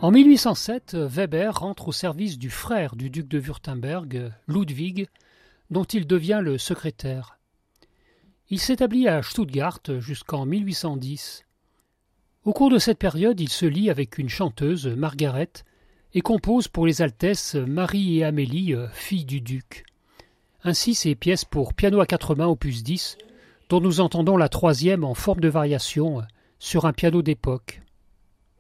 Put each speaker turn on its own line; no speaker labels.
En 1807, Weber rentre au service du frère du duc de Wurtemberg, Ludwig, dont il devient le secrétaire. Il s'établit à Stuttgart jusqu'en 1810. Au cours de cette période, il se lie avec une chanteuse, Margaret, et compose pour les Altesses Marie et Amélie, filles du duc. Ainsi ces pièces pour piano à quatre mains opus 10, dont nous entendons la troisième en forme de variation sur un piano d'époque.